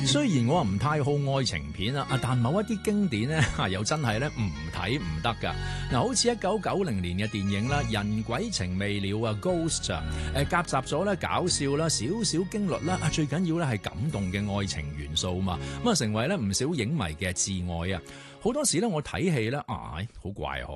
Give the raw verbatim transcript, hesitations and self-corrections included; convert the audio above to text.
雖然我唔太好愛情片啊，但某一啲經典咧又真係咧唔睇唔得噶。嗱，好似一九九零年嘅電影啦，《人鬼情未了》啊，《Ghost》啊，誒夾雜咗咧搞笑啦、少少驚慄啦，啊最緊要咧係感動嘅愛情元素嘛，咁啊成為咧唔少影迷嘅摯愛啊。好多時咧我睇戲咧啊，好怪可